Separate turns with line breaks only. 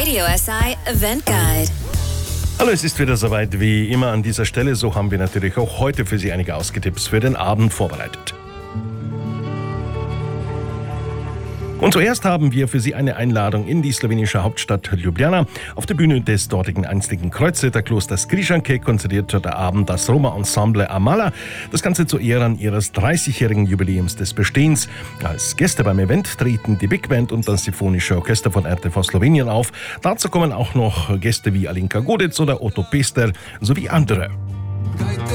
Radio SI Event Guide.
Hallo, es ist wieder soweit wie immer an dieser Stelle. So haben wir natürlich auch heute für Sie einige Ausgetipps für den Abend vorbereitet. Und zuerst haben wir für Sie eine Einladung in die slowenische Hauptstadt Ljubljana. Auf der Bühne des dortigen einstigen Kreuzritterklosters Križanke konzertiert heute Abend das Roma-Ensemble Amala. Das Ganze zu Ehren ihres 30-jährigen Jubiläums des Bestehens. Als Gäste beim Event treten die Big Band und das Sinfonische Orchester von RTV Slowenien auf. Dazu kommen auch noch Gäste wie Alinka Godec oder Otto Pester sowie andere.